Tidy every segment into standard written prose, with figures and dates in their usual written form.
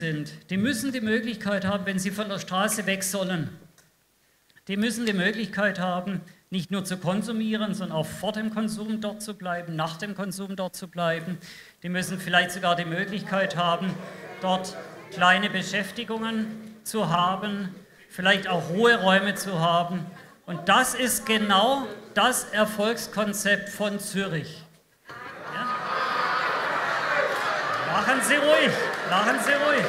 sind, die müssen die Möglichkeit haben, wenn sie von der Straße weg sollen, die müssen die Möglichkeit haben, nicht nur zu konsumieren, sondern auch vor dem Konsum dort zu bleiben, nach dem Konsum dort zu bleiben. Die müssen vielleicht sogar die Möglichkeit haben, dort kleine Beschäftigungen zu haben, vielleicht auch Ruheräume zu haben. Und das ist genau das Erfolgskonzept von Zürich. Ja? Lachen Sie ruhig, lachen Sie ruhig.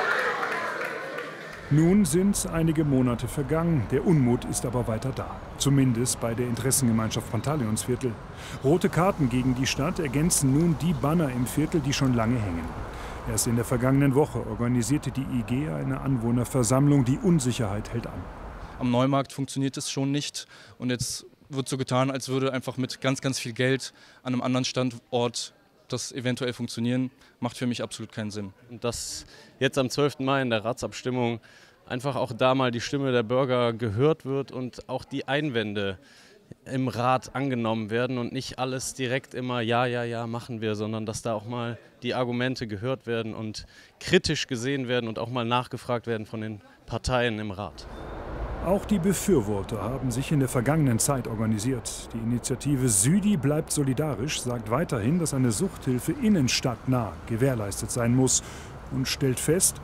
Nun sind einige Monate vergangen, der Unmut ist aber weiter da. Zumindest bei der Interessengemeinschaft Pantaleonsviertel. Rote Karten gegen die Stadt ergänzen nun die Banner im Viertel, die schon lange hängen. Erst in der vergangenen Woche organisierte die IG eine Anwohnerversammlung, die Unsicherheit hält an. Am Neumarkt funktioniert es schon nicht und jetzt wird so getan, als würde einfach mit ganz, ganz viel Geld an einem anderen Standort das eventuell funktionieren, macht für mich absolut keinen Sinn. Und dass jetzt am 12. Mai in der Ratsabstimmung einfach auch da mal die Stimme der Bürger gehört wird und auch die Einwände im Rat angenommen werden und nicht alles direkt immer ja machen wir, sondern dass da auch mal die Argumente gehört werden und kritisch gesehen werden und auch mal nachgefragt werden von den Parteien im Rat. Auch die Befürworter haben sich in der vergangenen Zeit organisiert. Die Initiative Südi bleibt solidarisch, sagt weiterhin, dass eine Suchthilfe innenstadtnah gewährleistet sein muss und stellt fest: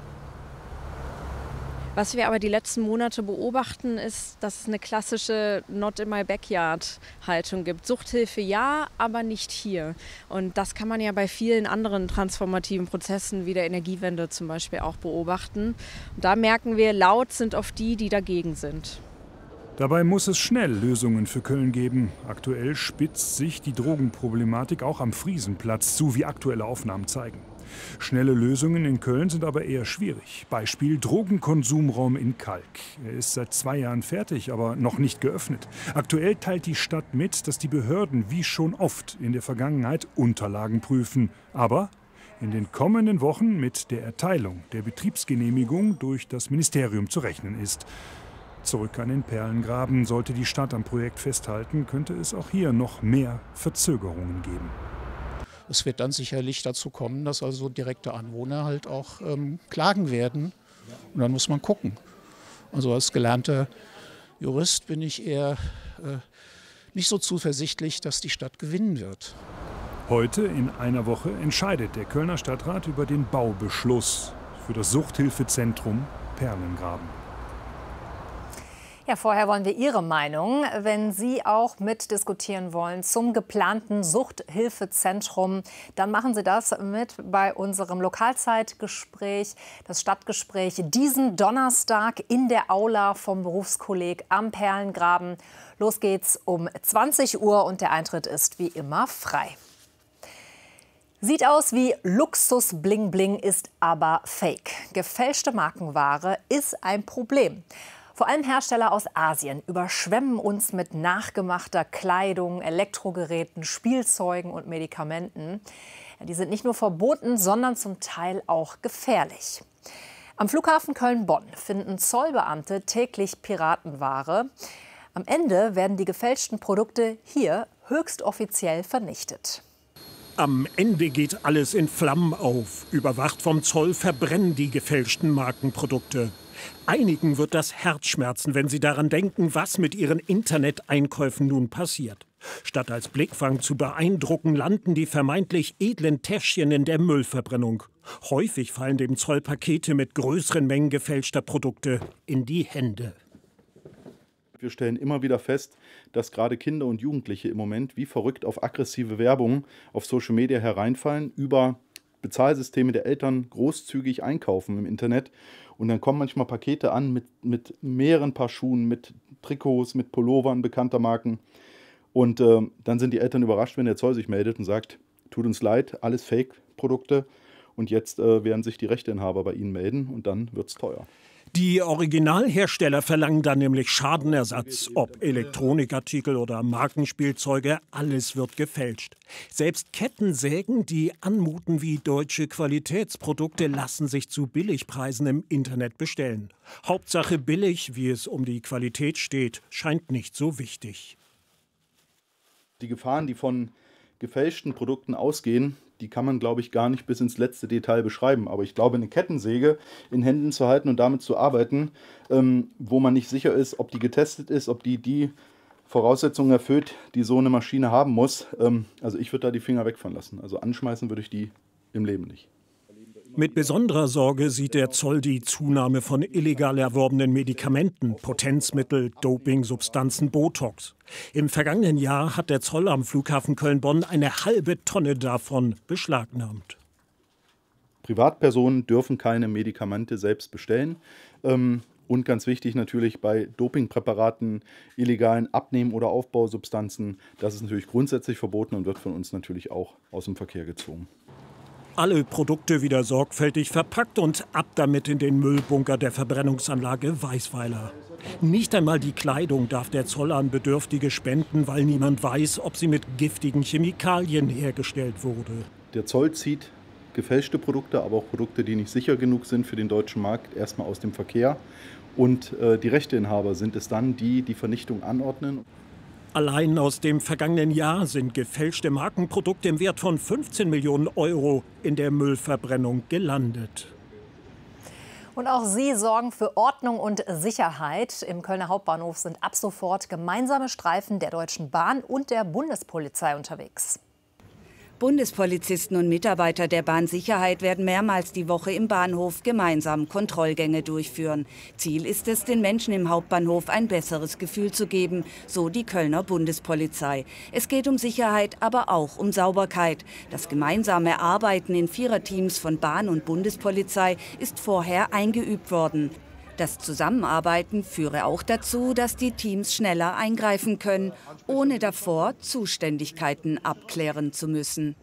Was wir aber die letzten Monate beobachten, ist, dass es eine klassische Not-in-my-backyard-Haltung gibt. Suchthilfe ja, aber nicht hier. Und das kann man ja bei vielen anderen transformativen Prozessen wie der Energiewende zum Beispiel auch beobachten. Und da merken wir, laut sind oft die, die dagegen sind. Dabei muss es schnell Lösungen für Köln geben. Aktuell spitzt sich die Drogenproblematik auch am Friesenplatz zu, wie aktuelle Aufnahmen zeigen. Schnelle Lösungen in Köln sind aber eher schwierig. Beispiel Drogenkonsumraum in Kalk. Er ist seit 2 Jahren fertig, aber noch nicht geöffnet. Aktuell teilt die Stadt mit, dass die Behörden wie schon oft in der Vergangenheit Unterlagen prüfen. Aber in den kommenden Wochen mit der Erteilung der Betriebsgenehmigung durch das Ministerium zu rechnen ist. Zurück an den Perlengraben. Sollte die Stadt am Projekt festhalten, könnte es auch hier noch mehr Verzögerungen geben. Es wird dann sicherlich dazu kommen, dass also direkte Anwohner halt auch klagen werden. Und dann muss man gucken. Also als gelernter Jurist bin ich eher nicht so zuversichtlich, dass die Stadt gewinnen wird. Heute in einer Woche entscheidet der Kölner Stadtrat über den Baubeschluss für das Suchthilfezentrum Perlengraben. Ja, vorher wollen wir Ihre Meinung, wenn Sie auch mitdiskutieren wollen zum geplanten Suchthilfezentrum, dann machen Sie das mit bei unserem Lokalzeitgespräch, das Stadtgespräch diesen Donnerstag in der Aula vom Berufskolleg am Perlengraben. Los geht's um 20 Uhr und der Eintritt ist wie immer frei. Sieht aus wie Luxus-Bling-Bling, ist aber Fake. Gefälschte Markenware ist ein Problem. Vor allem Hersteller aus Asien überschwemmen uns mit nachgemachter Kleidung, Elektrogeräten, Spielzeugen und Medikamenten. Die sind nicht nur verboten, sondern zum Teil auch gefährlich. Am Flughafen Köln-Bonn finden Zollbeamte täglich Piratenware. Am Ende werden die gefälschten Produkte hier höchst offiziell vernichtet. Am Ende geht alles in Flammen auf. Überwacht vom Zoll verbrennen die gefälschten Markenprodukte. Einigen wird das Herz schmerzen, wenn sie daran denken, was mit ihren Interneteinkäufen nun passiert. Statt als Blickfang zu beeindrucken, landen die vermeintlich edlen Täschchen in der Müllverbrennung. Häufig fallen dem Zoll Pakete mit größeren Mengen gefälschter Produkte in die Hände. Wir stellen immer wieder fest, dass gerade Kinder und Jugendliche im Moment wie verrückt auf aggressive Werbung auf Social Media hereinfallen, über Bezahlsysteme der Eltern großzügig einkaufen im Internet. Und dann kommen manchmal Pakete an mit mehreren Paar Schuhen, mit Trikots, mit Pullovern bekannter Marken. Und dann sind die Eltern überrascht, wenn der Zoll sich meldet und sagt, tut uns leid, alles Fake-Produkte. Und jetzt werden sich die Rechteinhaber bei ihnen melden und dann wird es teuer. Die Originalhersteller verlangen dann nämlich Schadenersatz. Ob Elektronikartikel oder Markenspielzeuge, alles wird gefälscht. Selbst Kettensägen, die anmuten wie deutsche Qualitätsprodukte, lassen sich zu Billigpreisen im Internet bestellen. Hauptsache billig, wie es um die Qualität steht, scheint nicht so wichtig. Die Gefahren, die von gefälschten Produkten ausgehen, die kann man, glaube ich, gar nicht bis ins letzte Detail beschreiben. Aber ich glaube, eine Kettensäge in Händen zu halten und damit zu arbeiten, wo man nicht sicher ist, ob die getestet ist, ob die Voraussetzungen erfüllt, die so eine Maschine haben muss. Also ich würde da die Finger weg von lassen. Also anschmeißen würde ich die im Leben nicht. Mit besonderer Sorge sieht der Zoll die Zunahme von illegal erworbenen Medikamenten, Potenzmittel, Dopingsubstanzen, Botox. Im vergangenen Jahr hat der Zoll am Flughafen Köln-Bonn eine halbe Tonne davon beschlagnahmt. Privatpersonen dürfen keine Medikamente selbst bestellen. Und ganz wichtig natürlich bei Dopingpräparaten, illegalen Abnehmen- oder Aufbausubstanzen. Das ist natürlich grundsätzlich verboten und wird von uns natürlich auch aus dem Verkehr gezogen. Alle Produkte wieder sorgfältig verpackt und ab damit in den Müllbunker der Verbrennungsanlage Weißweiler. Nicht einmal die Kleidung darf der Zoll an Bedürftige spenden, weil niemand weiß, ob sie mit giftigen Chemikalien hergestellt wurde. Der Zoll zieht gefälschte Produkte, aber auch Produkte, die nicht sicher genug sind für den deutschen Markt, erstmal aus dem Verkehr. Und die Rechteinhaber sind es dann, die die Vernichtung anordnen. Allein aus dem vergangenen Jahr sind gefälschte Markenprodukte im Wert von 15 Millionen Euro in der Müllverbrennung gelandet. Und auch Sie sorgen für Ordnung und Sicherheit. Im Kölner Hauptbahnhof sind ab sofort gemeinsame Streifen der Deutschen Bahn und der Bundespolizei unterwegs. Bundespolizisten und Mitarbeiter der Bahnsicherheit werden mehrmals die Woche im Bahnhof gemeinsam Kontrollgänge durchführen. Ziel ist es, den Menschen im Hauptbahnhof ein besseres Gefühl zu geben, so die Kölner Bundespolizei. Es geht um Sicherheit, aber auch um Sauberkeit. Das gemeinsame Arbeiten in Viererteams von Bahn und Bundespolizei ist vorher eingeübt worden. Das Zusammenarbeiten führe auch dazu, dass die Teams schneller eingreifen können, ohne davor Zuständigkeiten abklären zu müssen.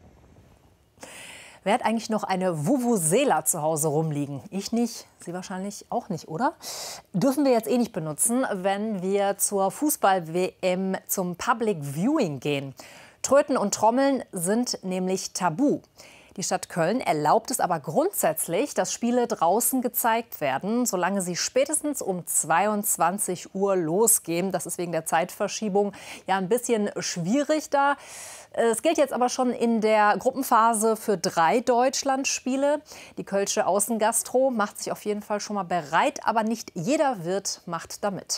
Wer hat eigentlich noch eine Vuvuzela zu Hause rumliegen? Ich nicht, Sie wahrscheinlich auch nicht, oder? Dürfen wir jetzt eh nicht benutzen, wenn wir zur Fußball-WM zum Public Viewing gehen. Tröten und Trommeln sind nämlich tabu. Die Stadt Köln erlaubt es aber grundsätzlich, dass Spiele draußen gezeigt werden, solange sie spätestens um 22 Uhr losgehen. Das ist wegen der Zeitverschiebung ja ein bisschen schwierig da. Es gilt jetzt aber schon in der Gruppenphase für 3 Deutschlandspiele. Die Kölsche Außengastro macht sich auf jeden Fall schon mal bereit, aber nicht jeder Wirt macht damit.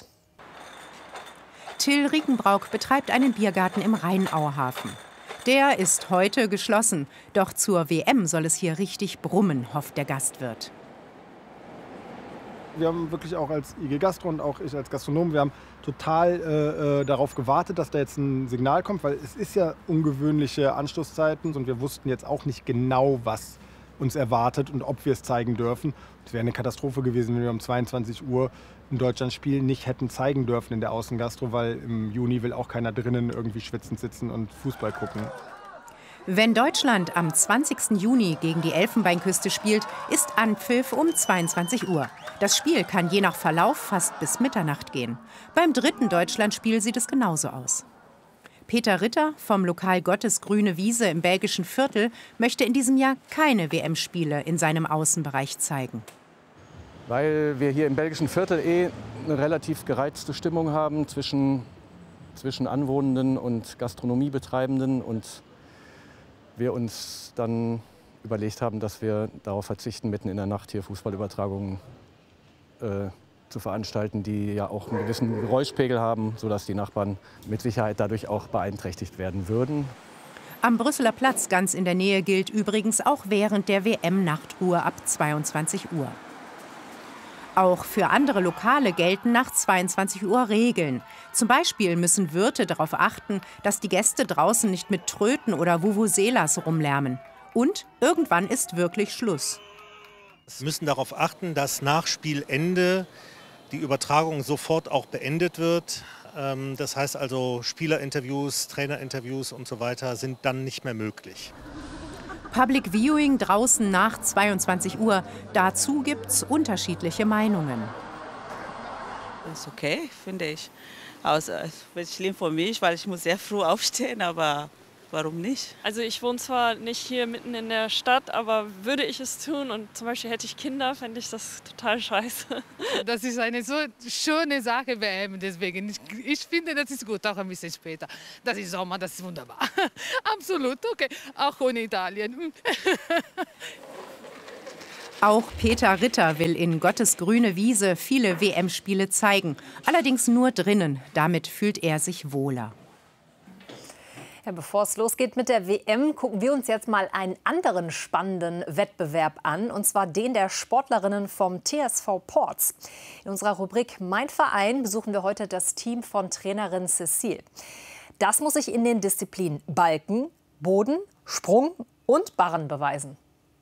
Till Riekenbrauch betreibt einen Biergarten im Rheinauhafen. Der ist heute geschlossen. Doch zur WM soll es hier richtig brummen, hofft der Gastwirt. Wir haben wirklich auch als IG Gastro und auch ich als Gastronom, wir haben total darauf gewartet, dass da jetzt ein Signal kommt, weil es ist ja ungewöhnliche Anstoßzeiten und wir wussten jetzt auch nicht genau, was uns erwartet und ob wir es zeigen dürfen. Es wäre eine Katastrophe gewesen, wenn wir um 22 Uhr in Deutschland spielen nicht hätten zeigen dürfen in der Außengastro, weil im Juni will auch keiner drinnen irgendwie schwitzend sitzen und Fußball gucken. Wenn Deutschland am 20. Juni gegen die Elfenbeinküste spielt, ist Anpfiff um 22 Uhr. Das Spiel kann je nach Verlauf fast bis Mitternacht gehen. Beim 3. Deutschlandspiel sieht es genauso aus. Peter Ritter vom Lokal Gottes Grüne Wiese im belgischen Viertel möchte in diesem Jahr keine WM-Spiele in seinem Außenbereich zeigen. Weil wir hier im belgischen Viertel eine relativ gereizte Stimmung haben zwischen Anwohnenden und Gastronomiebetreibenden und wir uns dann überlegt haben, dass wir darauf verzichten, mitten in der Nacht hier Fußballübertragungen zu veranstalten, die ja auch einen gewissen Geräuschpegel haben, sodass die Nachbarn mit Sicherheit dadurch auch beeinträchtigt werden würden. Am Brüsseler Platz ganz in der Nähe gilt übrigens auch während der WM-Nachtruhe ab 22 Uhr. Auch für andere Lokale gelten nach 22 Uhr Regeln. Zum Beispiel müssen Wirte darauf achten, dass die Gäste draußen nicht mit Tröten oder Vuvuzelas rumlärmen. Und irgendwann ist wirklich Schluss. Wir müssen darauf achten, dass nach Spielende die Übertragung sofort auch beendet wird. Das heißt also, Spielerinterviews, Trainerinterviews und so weiter sind dann nicht mehr möglich. Public Viewing draußen nach 22 Uhr. Dazu gibt's unterschiedliche Meinungen. Das ist okay, finde ich. Also, es wird schlimm für mich, weil ich muss sehr früh aufstehen, aber warum nicht? Also ich wohne zwar nicht hier mitten in der Stadt, aber würde ich es tun und zum Beispiel hätte ich Kinder, fände ich das total scheiße. Das ist eine so schöne Sache, WM, deswegen. Ich finde, das ist gut, auch ein bisschen später. Das ist Sommer, das ist wunderbar. Absolut, okay, auch ohne Italien. Auch Peter Ritter will in Gottes grüne Wiese viele WM-Spiele zeigen. Allerdings nur drinnen. Damit fühlt er sich wohler. Ja, bevor es losgeht mit der WM, gucken wir uns jetzt mal einen anderen spannenden Wettbewerb an. Und zwar den der Sportlerinnen vom TSV Porz. In unserer Rubrik Mein Verein besuchen wir heute das Team von Trainerin Cécile. Das muss sich in den Disziplinen Balken, Boden, Sprung und Barren beweisen.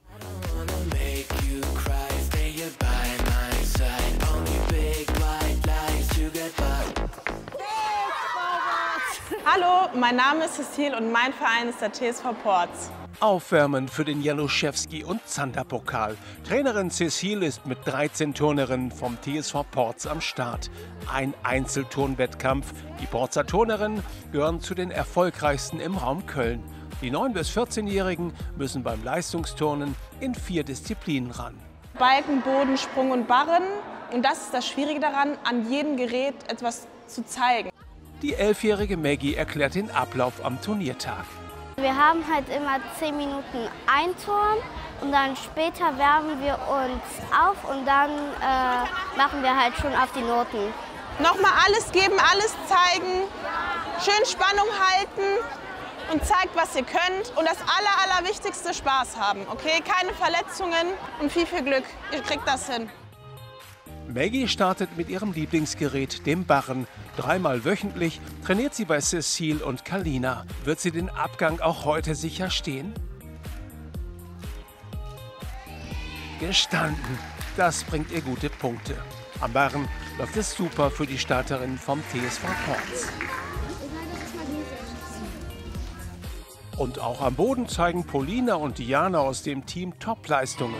Hallo, mein Name ist Cécile und mein Verein ist der TSV Porz. Aufwärmen für den Januszewski- und Zander-Pokal. Trainerin Cécile ist mit 13 Turnerinnen vom TSV Porz am Start. Ein Einzelturnwettkampf. Die Porzer Turnerinnen gehören zu den erfolgreichsten im Raum Köln. Die 9- bis 14-Jährigen müssen beim Leistungsturnen in 4 Disziplinen ran. Balken, Boden, Sprung und Barren. Und das ist das Schwierige daran, an jedem Gerät etwas zu zeigen. Die 11-jährige Maggie erklärt den Ablauf am Turniertag. Wir haben halt immer 10 Minuten ein Turm und dann später wärmen wir uns auf und dann machen wir halt schon auf die Noten. Nochmal alles geben, alles zeigen, schön Spannung halten und zeigt, was ihr könnt. Und das Allerwichtigste, Spaß haben, okay? Keine Verletzungen und viel Glück. Ihr kriegt das hin. Maggie startet mit ihrem Lieblingsgerät, dem Barren. 3-mal wöchentlich trainiert sie bei Cécile und Kalina. Wird sie den Abgang auch heute sicher stehen? Gestanden. Das bringt ihr gute Punkte. Am Barren läuft es super für die Starterin vom TSV Porz. Und auch am Boden zeigen Polina und Diana aus dem Team Top-Leistungen.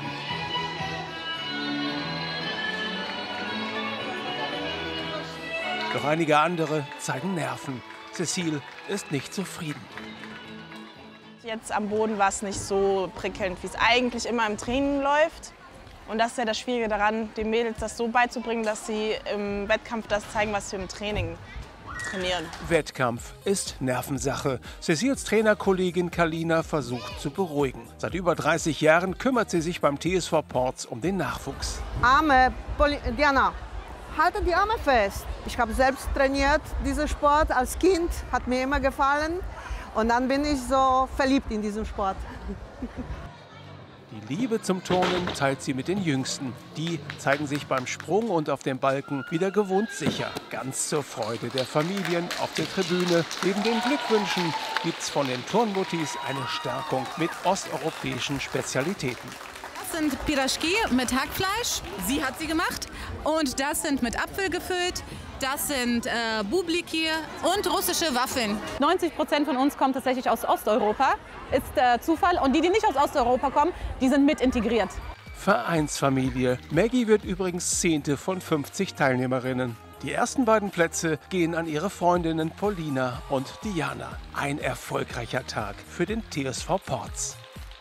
Doch einige andere zeigen Nerven. Cécile ist nicht zufrieden. Jetzt am Boden war es nicht so prickelnd, wie es eigentlich immer im Training läuft. Und das ist ja das Schwierige daran, den Mädels das so beizubringen, dass sie im Wettkampf das zeigen, was sie im Training trainieren. Wettkampf ist Nervensache. Céciles Trainerkollegin Kalina versucht zu beruhigen. Seit über 30 Jahren kümmert sie sich beim TSV Porz um den Nachwuchs. Arme, Diana. Halte die Arme fest. Ich habe selbst trainiert, diesen Sport als Kind, hat mir immer gefallen. Und dann bin ich so verliebt in diesen Sport. Die Liebe zum Turnen teilt sie mit den Jüngsten. Die zeigen sich beim Sprung und auf dem Balken wieder gewohnt sicher. Ganz zur Freude der Familien auf der Tribüne. Neben den Glückwünschen gibt's von den Turnmuttis eine Stärkung mit osteuropäischen Spezialitäten. Das sind Piraschki mit Hackfleisch. Sie hat sie gemacht. Und das sind mit Apfel gefüllt. Das sind Bubliki und russische Waffeln. 90% von uns kommen tatsächlich aus Osteuropa. Ist Zufall. Und die nicht aus Osteuropa kommen, die sind mit integriert. Vereinsfamilie. Maggie wird übrigens 10. von 50 Teilnehmerinnen. Die ersten beiden Plätze gehen an ihre Freundinnen Polina und Diana. Ein erfolgreicher Tag für den TSV Porz.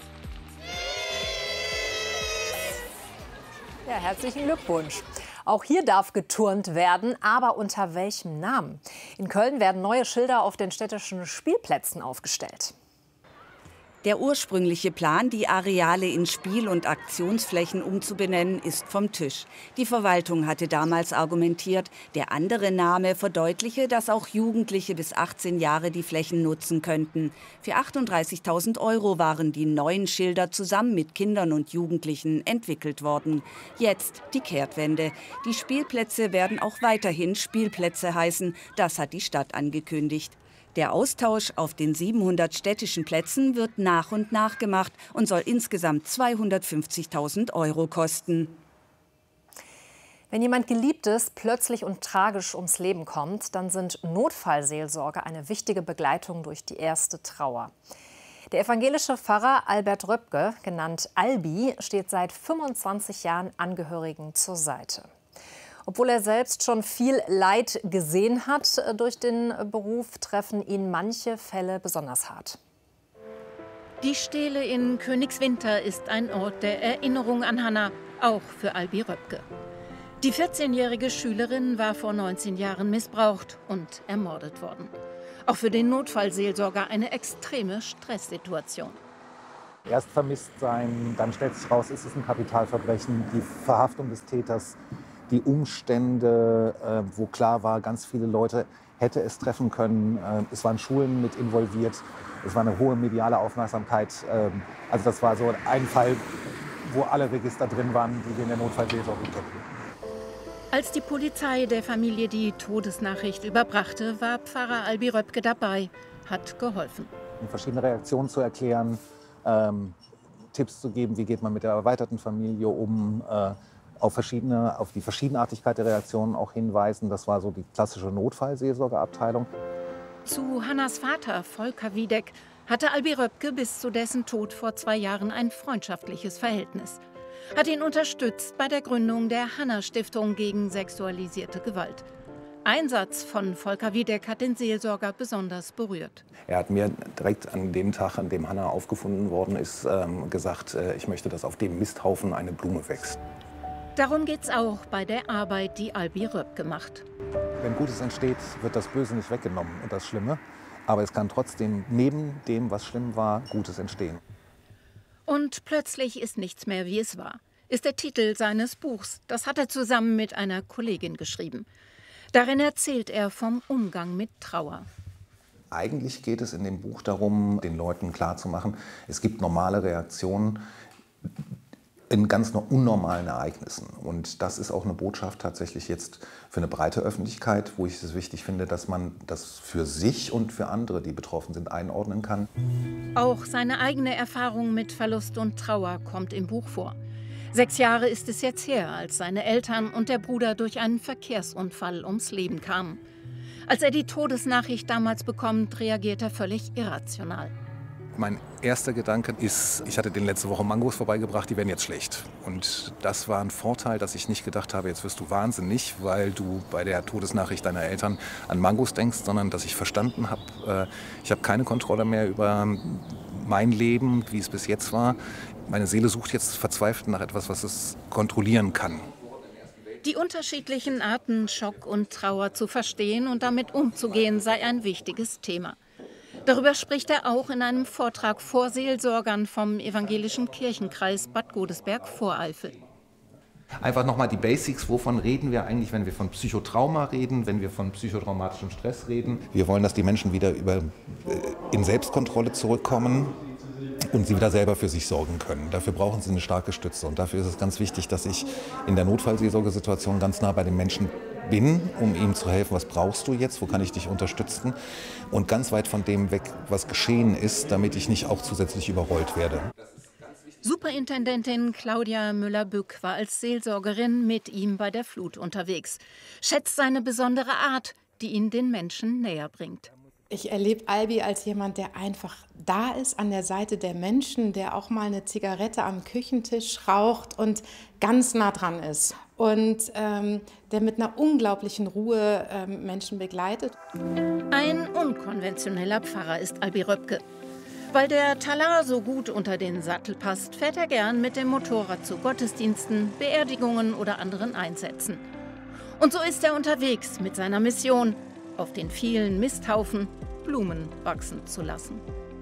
Ja, herzlichen Glückwunsch. Auch hier darf geturnt werden, aber unter welchem Namen? In Köln werden neue Schilder auf den städtischen Spielplätzen aufgestellt. Der ursprüngliche Plan, die Areale in Spiel- und Aktionsflächen umzubenennen, ist vom Tisch. Die Verwaltung hatte damals argumentiert, der andere Name verdeutliche, dass auch Jugendliche bis 18 Jahre die Flächen nutzen könnten. Für 38.000 € waren die neuen Schilder zusammen mit Kindern und Jugendlichen entwickelt worden. Jetzt die Kehrtwende. Die Spielplätze werden auch weiterhin Spielplätze heißen. Das hat die Stadt angekündigt. Der Austausch auf den 700 städtischen Plätzen wird nach und nach gemacht und soll insgesamt 250.000 € kosten. Wenn jemand Geliebtes plötzlich und tragisch ums Leben kommt, dann sind Notfallseelsorge eine wichtige Begleitung durch die erste Trauer. Der evangelische Pfarrer Albert Röpke, genannt Albi, steht seit 25 Jahren Angehörigen zur Seite. Obwohl er selbst schon viel Leid gesehen hat durch den Beruf, treffen ihn manche Fälle besonders hart. Die Stele in Königswinter ist ein Ort der Erinnerung an Hanna, auch für Albi Röpke. Die 14-jährige Schülerin war vor 19 Jahren missbraucht und ermordet worden. Auch für den Notfallseelsorger eine extreme Stresssituation. Erst vermisst sein, dann stellt sich raus, ist es ein Kapitalverbrechen, die Verhaftung des Täters, die Umstände, wo klar war, ganz viele Leute hätte es treffen können. Es waren Schulen mit involviert, es war eine hohe mediale Aufmerksamkeit. Also das war so ein Fall, wo alle Register drin waren, die wir in der Notfallseelsorge kennen. Als die Polizei der Familie die Todesnachricht überbrachte, war Pfarrer Albi Röpke dabei, hat geholfen. Verschiedene Reaktionen zu erklären, Tipps zu geben, wie geht man mit der erweiterten Familie um, auf die Verschiedenartigkeit der Reaktionen auch hinweisen. Das war so die klassische Notfallseelsorgeabteilung. Zu Hannas Vater, Volker Wiedeck, hatte Albi Röpke bis zu dessen Tod vor 2 Jahren ein freundschaftliches Verhältnis. Hat ihn unterstützt bei der Gründung der Hanna-Stiftung gegen sexualisierte Gewalt. Ein Satz von Volker Wiedeck hat den Seelsorger besonders berührt. Er hat mir direkt an dem Tag, an dem Hanna aufgefunden worden ist, gesagt, ich möchte, dass auf dem Misthaufen eine Blume wächst. Darum geht's auch bei der Arbeit, die Albi Röpke macht. Wenn Gutes entsteht, wird das Böse nicht weggenommen und das Schlimme. Aber es kann trotzdem neben dem, was schlimm war, Gutes entstehen. Und plötzlich ist nichts mehr, wie es war, ist der Titel seines Buchs. Das hat er zusammen mit einer Kollegin geschrieben. Darin erzählt er vom Umgang mit Trauer. Eigentlich geht es in dem Buch darum, den Leuten klarzumachen, es gibt normale Reaktionen in ganz unnormalen Ereignissen. Und das ist auch eine Botschaft tatsächlich jetzt für eine breite Öffentlichkeit, wo ich es wichtig finde, dass man das für sich und für andere, die betroffen sind, einordnen kann. Auch seine eigene Erfahrung mit Verlust und Trauer kommt im Buch vor. 6 Jahre ist es jetzt her, als seine Eltern und der Bruder durch einen Verkehrsunfall ums Leben kamen. Als er die Todesnachricht damals bekommt, reagiert er völlig irrational. Mein erster Gedanke ist, ich hatte denen letzte Woche Mangos vorbeigebracht, die werden jetzt schlecht. Und das war ein Vorteil, dass ich nicht gedacht habe, jetzt wirst du wahnsinnig, weil du bei der Todesnachricht deiner Eltern an Mangos denkst, sondern dass ich verstanden habe, ich habe keine Kontrolle mehr über mein Leben, wie es bis jetzt war. Meine Seele sucht jetzt verzweifelt nach etwas, was es kontrollieren kann. Die unterschiedlichen Arten, Schock und Trauer zu verstehen und damit umzugehen, sei ein wichtiges Thema. Darüber spricht er auch in einem Vortrag vor Seelsorgern vom Evangelischen Kirchenkreis Bad Godesberg-Voreifel. Einfach nochmal die Basics, wovon reden wir eigentlich, wenn wir von Psychotrauma reden, wenn wir von psychotraumatischem Stress reden. Wir wollen, dass die Menschen wieder in Selbstkontrolle zurückkommen und sie wieder selber für sich sorgen können. Dafür brauchen sie eine starke Stütze und dafür ist es ganz wichtig, dass ich in der Notfallseelsorgesituation ganz nah bei den Menschen bin, um ihm zu helfen, was brauchst du jetzt, wo kann ich dich unterstützen und ganz weit von dem weg, was geschehen ist, damit ich nicht auch zusätzlich überrollt werde. Superintendentin Claudia Müller-Bück war als Seelsorgerin mit ihm bei der Flut unterwegs, schätzt seine besondere Art, die ihn den Menschen näher bringt. Ich erlebe Albi als jemand, der einfach da ist, an der Seite der Menschen, der auch mal eine Zigarette am Küchentisch raucht und ganz nah dran ist. Und der mit einer unglaublichen Ruhe Menschen begleitet. Ein unkonventioneller Pfarrer ist Albi Röpke. Weil der Talar so gut unter den Sattel passt, fährt er gern mit dem Motorrad zu Gottesdiensten, Beerdigungen oder anderen Einsätzen. Und so ist er unterwegs mit seiner Mission, auf den vielen Misthaufen Blumen wachsen zu lassen.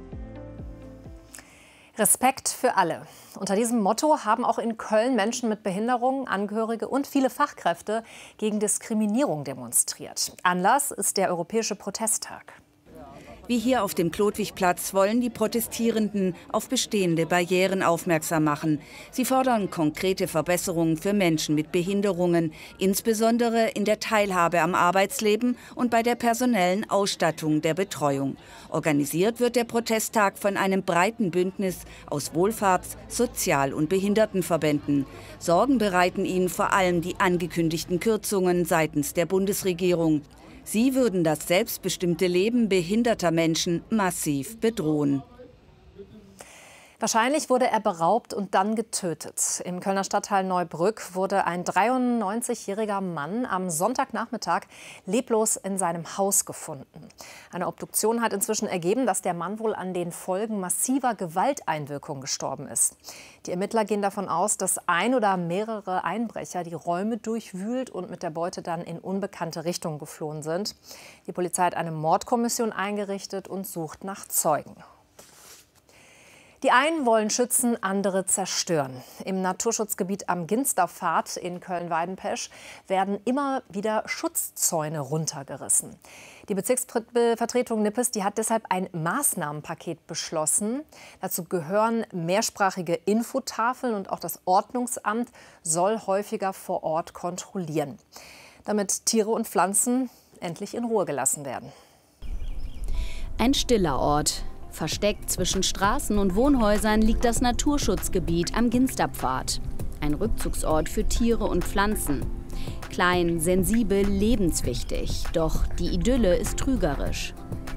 Respekt für alle. Unter diesem Motto haben auch in Köln Menschen mit Behinderungen, Angehörige und viele Fachkräfte gegen Diskriminierung demonstriert. Anlass ist der Europäische Protesttag. Wie hier auf dem Klodwigplatz wollen die Protestierenden auf bestehende Barrieren aufmerksam machen. Sie fordern konkrete Verbesserungen für Menschen mit Behinderungen, insbesondere in der Teilhabe am Arbeitsleben und bei der personellen Ausstattung der Betreuung. Organisiert wird der Protesttag von einem breiten Bündnis aus Wohlfahrts-, Sozial- und Behindertenverbänden. Sorgen bereiten ihnen vor allem die angekündigten Kürzungen seitens der Bundesregierung. Sie würden das selbstbestimmte Leben behinderter Menschen massiv bedrohen. Wahrscheinlich wurde er beraubt und dann getötet. Im Kölner Stadtteil Neubrück wurde ein 93-jähriger Mann am Sonntagnachmittag leblos in seinem Haus gefunden. Eine Obduktion hat inzwischen ergeben, dass der Mann wohl an den Folgen massiver Gewalteinwirkung gestorben ist. Die Ermittler gehen davon aus, dass ein oder mehrere Einbrecher die Räume durchwühlt und mit der Beute dann in unbekannte Richtungen geflohen sind. Die Polizei hat eine Mordkommission eingerichtet und sucht nach Zeugen. Die einen wollen schützen, andere zerstören. Im Naturschutzgebiet am Ginsterpfad in Köln-Weidenpesch werden immer wieder Schutzzäune runtergerissen. Die Bezirksvertretung Nippes, die hat deshalb ein Maßnahmenpaket beschlossen. Dazu gehören mehrsprachige Infotafeln und auch das Ordnungsamt soll häufiger vor Ort kontrollieren, damit Tiere und Pflanzen endlich in Ruhe gelassen werden. Ein stiller Ort. Versteckt zwischen Straßen und Wohnhäusern liegt das Naturschutzgebiet am Ginsterpfad. Ein Rückzugsort für Tiere und Pflanzen. Klein, sensibel, lebenswichtig. Doch die Idylle ist trügerisch.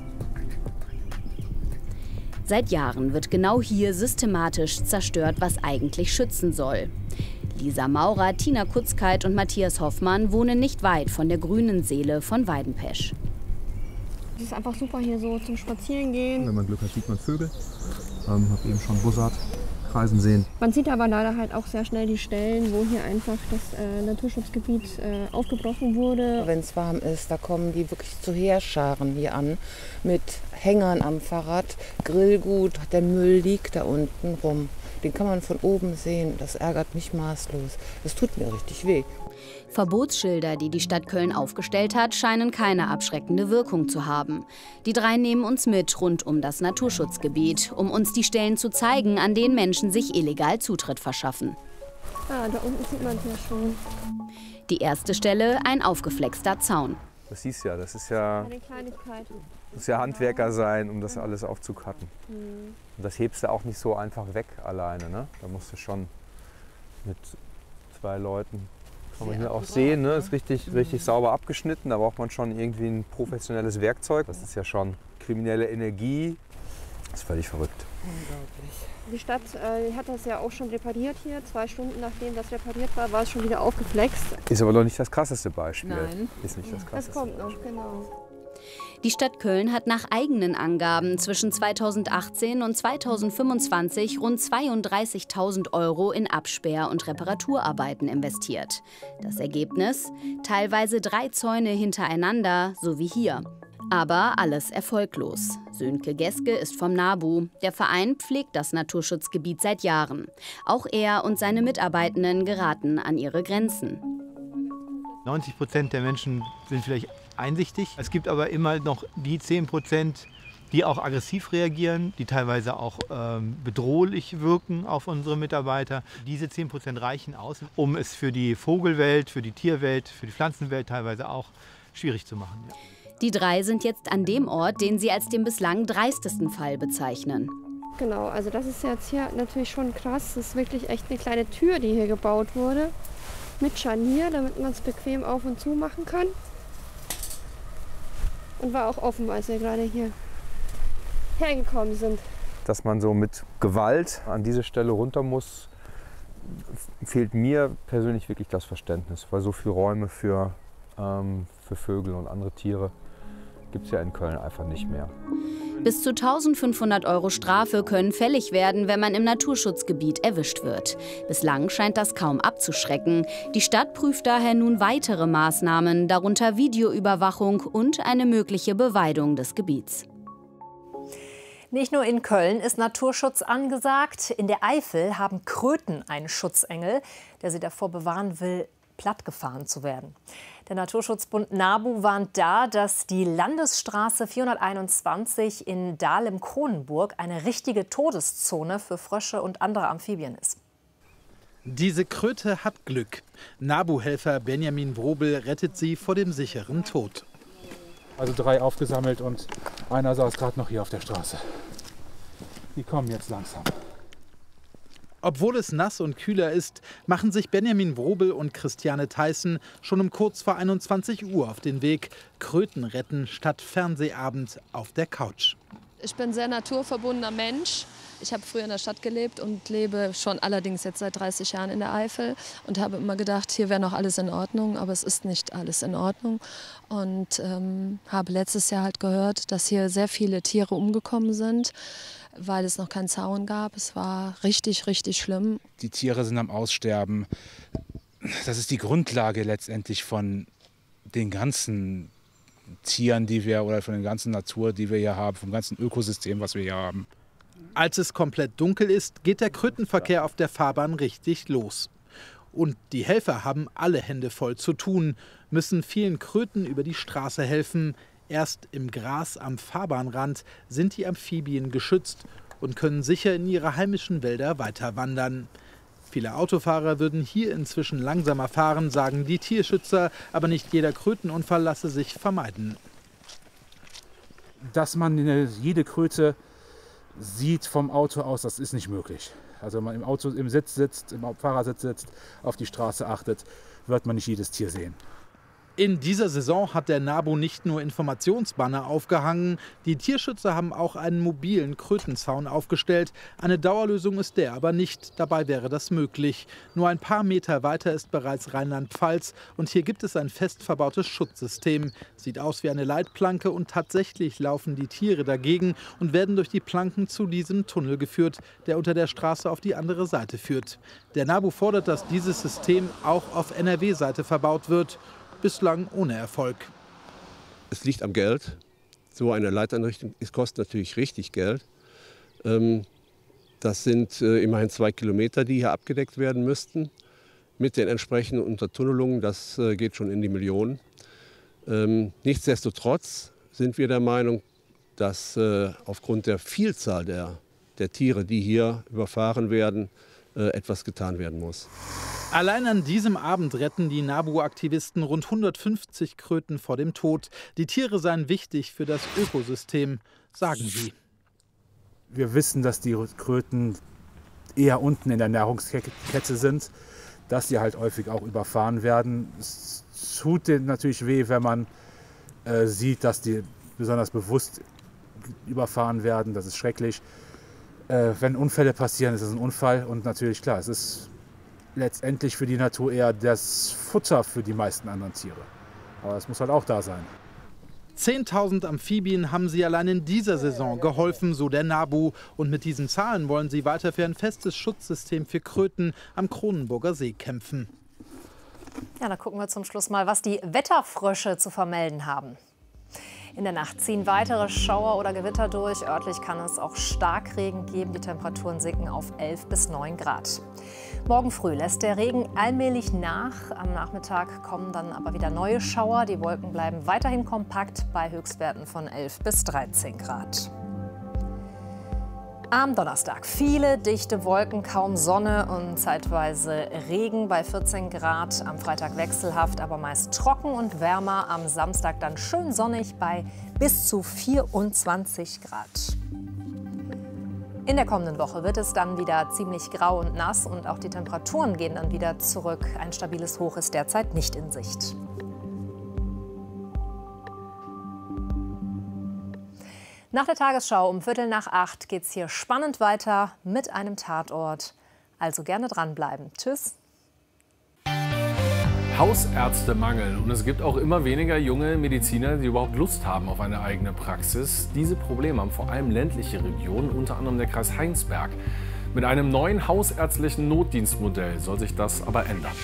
Seit Jahren wird genau hier systematisch zerstört, was eigentlich schützen soll. Lisa Maurer, Tina Kutzkeit und Matthias Hoffmann wohnen nicht weit von der grünen Seele von Weidenpesch. Es ist einfach super hier so zum Spazierengehen. Wenn man Glück hat, sieht man Vögel. Habe eben schon Bussard kreisen sehen. Man sieht aber leider halt auch sehr schnell die Stellen, wo hier einfach das Naturschutzgebiet aufgebrochen wurde. Wenn es warm ist, da kommen die wirklich zu Heerscharen hier an mit Hängern am Fahrrad, Grillgut, der Müll liegt da unten rum. Den kann man von oben sehen. Das ärgert mich maßlos. Das tut mir richtig weh. Verbotsschilder, die die Stadt Köln aufgestellt hat, scheinen keine abschreckende Wirkung zu haben. Die drei nehmen uns mit rund um das Naturschutzgebiet, um uns die Stellen zu zeigen, an denen Menschen sich illegal Zutritt verschaffen. Ah, da unten sieht man es ja schon. Die erste Stelle, ein aufgeflexter Zaun. Das siehst ja, das ist ja, Eine Kleinigkeit. muss ja Handwerker sein, um das alles aufzucutten. Und das hebst du auch nicht so einfach weg alleine, ne? Da musst du schon mit 2 Leuten. Kann man hier auch sehen, ne? Ist richtig sauber abgeschnitten. Da braucht man schon irgendwie ein professionelles Werkzeug. Das ist ja schon kriminelle Energie. Das ist völlig verrückt. Unglaublich. Die Stadt hat das ja auch schon repariert hier. 2 Stunden nachdem das repariert war, war es schon wieder aufgeflext. Ist aber noch nicht das krasseste Beispiel. Nein. Ist nicht das krasseste. Das kommt noch, genau. Die Stadt Köln hat nach eigenen Angaben zwischen 2018 und 2025 rund 32.000 € in Absperr- und Reparaturarbeiten investiert. Das Ergebnis? Teilweise 3 Zäune hintereinander, so wie hier. Aber alles erfolglos. Sönke Geske ist vom NABU. Der Verein pflegt das Naturschutzgebiet seit Jahren. Auch er und seine Mitarbeitenden geraten an ihre Grenzen. 90% der Menschen sind vielleicht einsichtig. Es gibt aber immer noch die 10%, die auch aggressiv reagieren, die teilweise auch bedrohlich wirken auf unsere Mitarbeiter. Diese 10% reichen aus, um es für die Vogelwelt, für die Tierwelt, für die Pflanzenwelt teilweise auch schwierig zu machen. Ja. Die 3 sind jetzt an dem Ort, den sie als den bislang dreistesten Fall bezeichnen. Genau, also das ist jetzt hier natürlich schon krass. Das ist wirklich echt eine kleine Tür, die hier gebaut wurde. Mit Scharnier, damit man es bequem auf und zu machen kann. Und war auch offen, als wir gerade hier hergekommen sind. Dass man so mit Gewalt an diese Stelle runter muss, fehlt mir persönlich wirklich das Verständnis. Weil so viele Räume für Vögel und andere Tiere gibt es ja in Köln einfach nicht mehr. Bis zu 1.500 € Strafe können fällig werden, wenn man im Naturschutzgebiet erwischt wird. Bislang scheint das kaum abzuschrecken. Die Stadt prüft daher nun weitere Maßnahmen, darunter Videoüberwachung und eine mögliche Beweidung des Gebiets. Nicht nur in Köln ist Naturschutz angesagt. In der Eifel haben Kröten einen Schutzengel, der sie davor bewahren will, plattgefahren zu werden. Der Naturschutzbund NABU warnt da, dass die Landesstraße 421 in Dahlem-Kronenburg eine richtige Todeszone für Frösche und andere Amphibien ist. Diese Kröte hat Glück. NABU-Helfer Benjamin Wrobel rettet sie vor dem sicheren Tod. Also 3 aufgesammelt und einer saß gerade noch hier auf der Straße. Die kommen jetzt langsam. Obwohl es nass und kühler ist, machen sich Benjamin Wrobel und Christiane Theissen schon um kurz vor 21 Uhr auf den Weg. Kröten retten statt Fernsehabend auf der Couch. Ich bin ein sehr naturverbundener Mensch. Ich habe früher in der Stadt gelebt und lebe schon allerdings jetzt seit 30 Jahren in der Eifel und habe immer gedacht, hier wäre noch alles in Ordnung, aber es ist nicht alles in Ordnung. Und habe letztes Jahr halt gehört, dass hier sehr viele Tiere umgekommen sind, weil es noch keinen Zaun gab. Es war richtig, richtig schlimm. Die Tiere sind am Aussterben. Das ist die Grundlage letztendlich von den ganzen Tieren, die wir, oder von der ganzen Natur, die wir hier haben, vom ganzen Ökosystem, was wir hier haben. Als es komplett dunkel ist, geht der Krötenverkehr auf der Fahrbahn richtig los. Und die Helfer haben alle Hände voll zu tun, müssen vielen Kröten über die Straße helfen. Erst im Gras am Fahrbahnrand sind die Amphibien geschützt und können sicher in ihre heimischen Wälder weiter wandern. Viele Autofahrer würden hier inzwischen langsamer fahren, sagen die Tierschützer, aber nicht jeder Krötenunfall lasse sich vermeiden. Dass man jede Kröte sieht vom Auto aus, das ist nicht möglich. Also wenn man im Auto im Sitz sitzt, im Fahrersitz sitzt, auf die Straße achtet, wird man nicht jedes Tier sehen. In dieser Saison hat der NABU nicht nur Informationsbanner aufgehangen, die Tierschützer haben auch einen mobilen Krötenzaun aufgestellt. Eine Dauerlösung ist der aber nicht, dabei wäre das möglich. Nur ein paar Meter weiter ist bereits Rheinland-Pfalz und hier gibt es ein fest verbautes Schutzsystem. Sieht aus wie eine Leitplanke und tatsächlich laufen die Tiere dagegen und werden durch die Planken zu diesem Tunnel geführt, der unter der Straße auf die andere Seite führt. Der NABU fordert, dass dieses System auch auf NRW-Seite verbaut wird. Bislang ohne Erfolg. Es liegt am Geld. So eine Leiteinrichtung kostet natürlich richtig Geld. Das sind immerhin 2 Kilometer, die hier abgedeckt werden müssten. Mit den entsprechenden Untertunnelungen, das geht schon in die Millionen. Nichtsdestotrotz sind wir der Meinung, dass aufgrund der Vielzahl der Tiere, die hier überfahren werden, etwas getan werden muss. Allein an diesem Abend retten die NABU-Aktivisten rund 150 Kröten vor dem Tod. Die Tiere seien wichtig für das Ökosystem, sagen sie. Wir wissen, dass die Kröten eher unten in der Nahrungskette sind, dass sie halt häufig auch überfahren werden. Es tut denen natürlich weh, wenn man sieht, dass die besonders bewusst überfahren werden. Das ist schrecklich. Wenn Unfälle passieren, ist es ein Unfall. Und natürlich, klar, es ist letztendlich für die Natur eher das Futter für die meisten anderen Tiere. Aber es muss halt auch da sein. 10.000 Amphibien haben sie allein in dieser Saison geholfen, so der NABU. Und mit diesen Zahlen wollen sie weiter für ein festes Schutzsystem für Kröten am Kronenburger See kämpfen. Ja, dann gucken wir zum Schluss mal, was die Wetterfrösche zu vermelden haben. In der Nacht ziehen weitere Schauer oder Gewitter durch. Örtlich kann es auch Starkregen geben. Die Temperaturen sinken auf 11 bis 9 Grad. Morgen früh lässt der Regen allmählich nach. Am Nachmittag kommen dann aber wieder neue Schauer. Die Wolken bleiben weiterhin kompakt bei Höchstwerten von 11 bis 13 Grad. Am Donnerstag viele dichte Wolken, kaum Sonne und zeitweise Regen bei 14 Grad. Am Freitag wechselhaft, aber meist trocken und wärmer. Am Samstag dann schön sonnig bei bis zu 24 Grad. In der kommenden Woche wird es dann wieder ziemlich grau und nass und auch die Temperaturen gehen dann wieder zurück. Ein stabiles Hoch ist derzeit nicht in Sicht. Nach der Tagesschau um 7:45 geht es hier spannend weiter mit einem Tatort. Also gerne dranbleiben. Tschüss. Hausärztemangel und es gibt auch immer weniger junge Mediziner, die überhaupt Lust haben auf eine eigene Praxis. Diese Probleme haben vor allem ländliche Regionen, unter anderem der Kreis Heinsberg. Mit einem neuen hausärztlichen Notdienstmodell soll sich das aber ändern.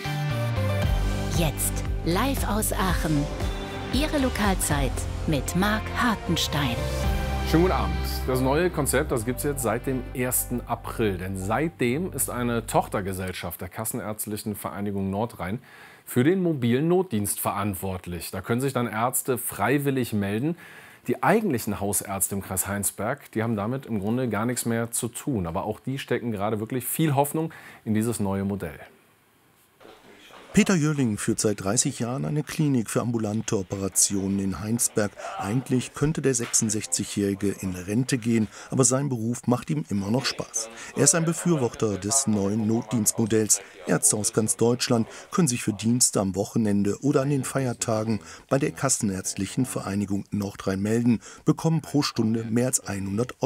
Jetzt live aus Aachen. Ihre Lokalzeit mit Marc Hartenstein. Schönen guten Abend. Das neue Konzept, das gibt es jetzt seit dem 1. April. Denn seitdem ist eine Tochtergesellschaft der Kassenärztlichen Vereinigung Nordrhein für den mobilen Notdienst verantwortlich. Da können sich dann Ärzte freiwillig melden. Die eigentlichen Hausärzte im Kreis Heinsberg, die haben damit im Grunde gar nichts mehr zu tun. Aber auch die stecken gerade wirklich viel Hoffnung in dieses neue Modell. Peter Jörling führt seit 30 Jahren eine Klinik für ambulante Operationen in Heinsberg. Eigentlich könnte der 66-Jährige in Rente gehen, aber sein Beruf macht ihm immer noch Spaß. Er ist ein Befürworter des neuen Notdienstmodells. Ärzte aus ganz Deutschland können sich für Dienste am Wochenende oder an den Feiertagen bei der Kassenärztlichen Vereinigung Nordrhein melden, bekommen pro Stunde mehr als 100 €.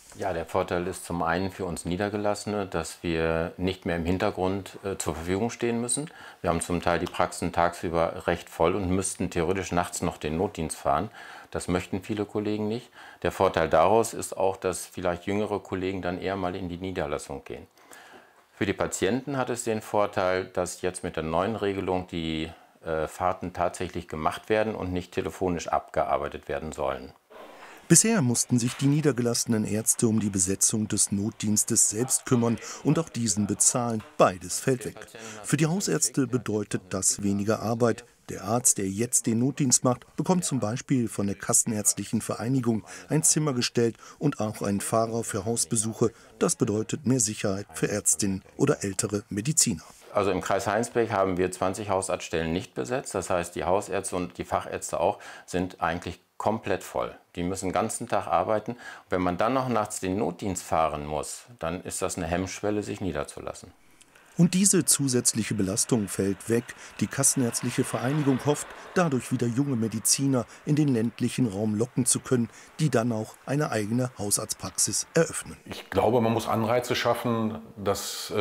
Ja, der Vorteil ist zum einen für uns Niedergelassene, dass wir nicht mehr im Hintergrund zur Verfügung stehen müssen. Wir haben zum Teil die Praxen tagsüber recht voll und müssten theoretisch nachts noch den Notdienst fahren. Das möchten viele Kollegen nicht. Der Vorteil daraus ist auch, dass vielleicht jüngere Kollegen dann eher mal in die Niederlassung gehen. Für die Patienten hat es den Vorteil, dass jetzt mit der neuen Regelung die Fahrten tatsächlich gemacht werden und nicht telefonisch abgearbeitet werden sollen. Bisher mussten sich die niedergelassenen Ärzte um die Besetzung des Notdienstes selbst kümmern und auch diesen bezahlen. Beides fällt weg. Für die Hausärzte bedeutet das weniger Arbeit. Der Arzt, der jetzt den Notdienst macht, bekommt zum Beispiel von der Kassenärztlichen Vereinigung ein Zimmer gestellt und auch einen Fahrer für Hausbesuche. Das bedeutet mehr Sicherheit für Ärztinnen oder ältere Mediziner. Also im Kreis Heinsberg haben wir 20 Hausarztstellen nicht besetzt. Das heißt, die Hausärzte und die Fachärzte auch sind eigentlich komplett voll. Die müssen den ganzen Tag arbeiten. Wenn man dann noch nachts den Notdienst fahren muss, dann ist das eine Hemmschwelle, sich niederzulassen. Und diese zusätzliche Belastung fällt weg. Die Kassenärztliche Vereinigung hofft, dadurch wieder junge Mediziner in den ländlichen Raum locken zu können, die dann auch eine eigene Hausarztpraxis eröffnen. Ich glaube, man muss Anreize schaffen, dass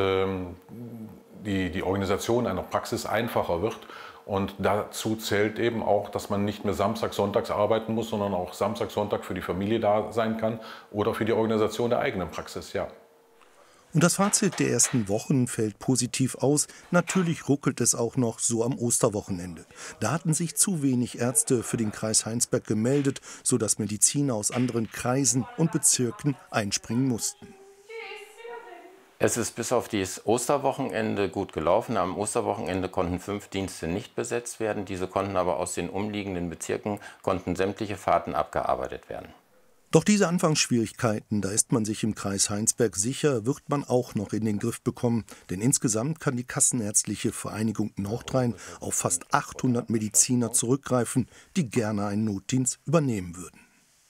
die Organisation einer Praxis einfacher wird. Und dazu zählt eben auch, dass man nicht mehr samstags, sonntags arbeiten muss, sondern auch Samstag, Sonntag für die Familie da sein kann oder für die Organisation der eigenen Praxis, ja. Und das Fazit der ersten Wochen fällt positiv aus. Natürlich ruckelt es auch noch so am Osterwochenende. Da hatten sich zu wenig Ärzte für den Kreis Heinsberg gemeldet, sodass Mediziner aus anderen Kreisen und Bezirken einspringen mussten. Es ist bis auf das Osterwochenende gut gelaufen. Am Osterwochenende konnten 5 Dienste nicht besetzt werden. Diese konnten aber aus den umliegenden Bezirken, konnten sämtliche Fahrten abgearbeitet werden. Doch diese Anfangsschwierigkeiten, da ist man sich im Kreis Heinsberg sicher, wird man auch noch in den Griff bekommen. Denn insgesamt kann die Kassenärztliche Vereinigung Nordrhein auf fast 800 Mediziner zurückgreifen, die gerne einen Notdienst übernehmen würden.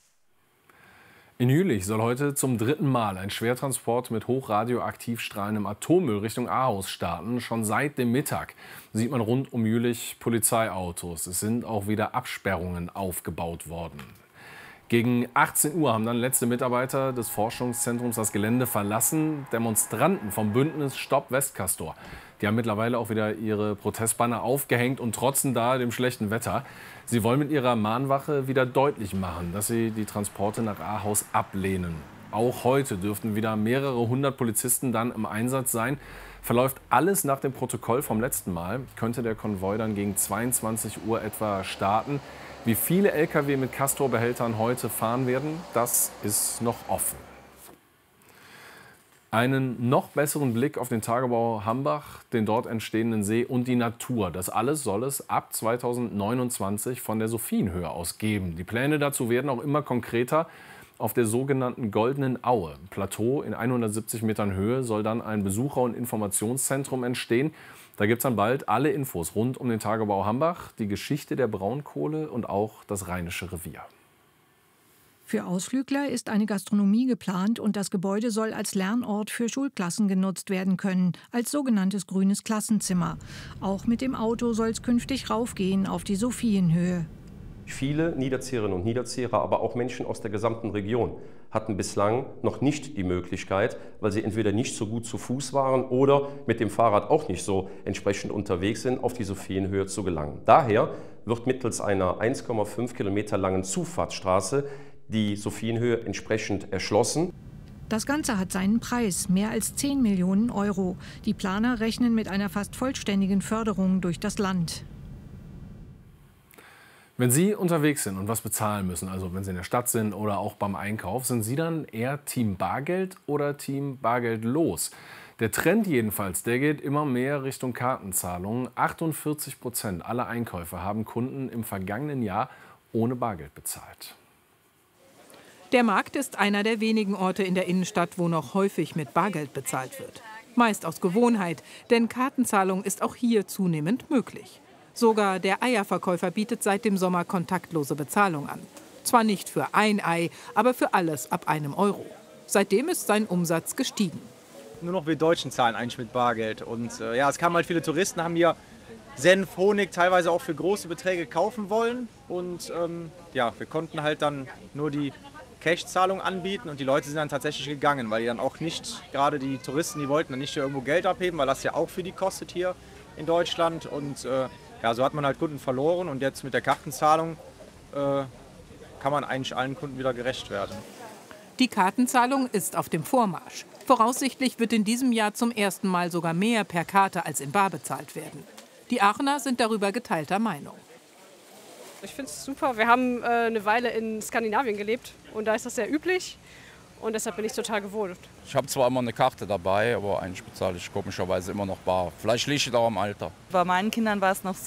In Jülich soll heute zum 3. Mal ein Schwertransport mit hochradioaktiv strahlendem Atommüll Richtung Ahaus starten. Schon seit dem Mittag sieht man rund um Jülich Polizeiautos. Es sind auch wieder Absperrungen aufgebaut worden. Gegen 18 Uhr haben dann letzte Mitarbeiter des Forschungszentrums das Gelände verlassen. Demonstranten vom Bündnis Stopp Westcastor. Die haben mittlerweile auch wieder ihre Protestbanner aufgehängt und trotzen da dem schlechten Wetter. Sie wollen mit ihrer Mahnwache wieder deutlich machen, dass sie die Transporte nach Ahaus ablehnen. Auch heute dürften wieder mehrere hundert Polizisten dann im Einsatz sein. Verläuft alles nach dem Protokoll vom letzten Mal, könnte der Konvoi dann gegen 22 Uhr etwa starten. Wie viele Lkw mit Castor-Behältern heute fahren werden, das ist noch offen. Einen noch besseren Blick auf den Tagebau Hambach, den dort entstehenden See und die Natur. Das alles soll es ab 2029 von der Sophienhöhe aus geben. Die Pläne dazu werden auch immer konkreter. Auf der sogenannten Goldenen Aue, Plateau in 170 Metern Höhe, soll dann ein Besucher- und Informationszentrum entstehen. Da gibt es dann bald alle Infos rund um den Tagebau Hambach, die Geschichte der Braunkohle und auch das Rheinische Revier. Für Ausflügler ist eine Gastronomie geplant und das Gebäude soll als Lernort für Schulklassen genutzt werden können, als sogenanntes grünes Klassenzimmer. Auch mit dem Auto soll es künftig raufgehen auf die Sophienhöhe. Viele Niederzieherinnen und Niederzieher, aber auch Menschen aus der gesamten Region hatten bislang noch nicht die Möglichkeit, weil sie entweder nicht so gut zu Fuß waren oder mit dem Fahrrad auch nicht so entsprechend unterwegs sind, auf die Sophienhöhe zu gelangen. Daher wird mittels einer 1,5 Kilometer langen Zufahrtsstraße die Sophienhöhe entsprechend erschlossen. Das Ganze hat seinen Preis, mehr als 10 Millionen Euro. Die Planer rechnen mit einer fast vollständigen Förderung durch das Land. Wenn Sie unterwegs sind und was bezahlen müssen, also wenn Sie in der Stadt sind oder auch beim Einkauf, sind Sie dann eher Team Bargeld oder Team Bargeldlos? Der Trend jedenfalls, der geht immer mehr Richtung Kartenzahlungen. 48% aller Einkäufe haben Kunden im vergangenen Jahr ohne Bargeld bezahlt. Der Markt ist einer der wenigen Orte in der Innenstadt, wo noch häufig mit Bargeld bezahlt wird. Meist aus Gewohnheit, denn Kartenzahlung ist auch hier zunehmend möglich. Sogar der Eierverkäufer bietet seit dem Sommer kontaktlose Bezahlung an. Zwar nicht für ein Ei, aber für alles ab einem Euro. Seitdem ist sein Umsatz gestiegen. Nur noch wir Deutschen zahlen eigentlich mit Bargeld. Und ja, es kamen halt viele Touristen, haben hier Senf, Honig teilweise auch für große Beträge kaufen wollen. Und ja, wir konnten halt dann nur die Cash-Zahlung anbieten und die Leute sind dann tatsächlich gegangen, weil die dann auch nicht, gerade die Touristen, die wollten dann nicht hier irgendwo Geld abheben, weil das ja auch für die kostet hier in Deutschland und ja, so hat man halt Kunden verloren und jetzt mit der Kartenzahlung kann man eigentlich allen Kunden wieder gerecht werden. Die Kartenzahlung ist auf dem Vormarsch. Voraussichtlich wird in diesem Jahr zum ersten Mal sogar mehr per Karte als in bar bezahlt werden. Die Aachener sind darüber geteilter Meinung. Ich finde es super. Wir haben eine Weile in Skandinavien gelebt und da ist das sehr üblich und deshalb bin ich total gewohnt. Ich habe zwar immer eine Karte dabei, aber eigentlich bezahle ich komischerweise immer noch bar. Vielleicht liegt es auch am Alter. Bei meinen Kindern war es noch